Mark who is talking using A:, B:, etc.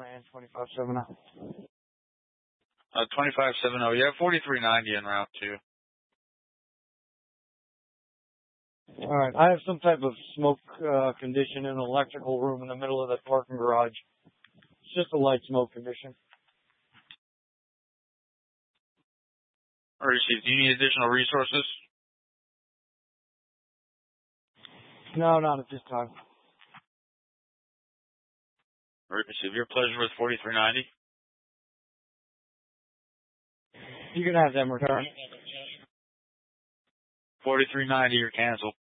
A: man, 2570.
B: 2570. You have 4390 en route too.
A: All right. I have some type of smoke condition in an electrical room in the middle of the parking garage. It's just a light smoke condition.
B: All right, Chief. Do you need additional resources?
A: No, not at this time.
B: All right, Chief. Your pleasure with 4390.
A: You can have them return.
B: 4390, you're canceled.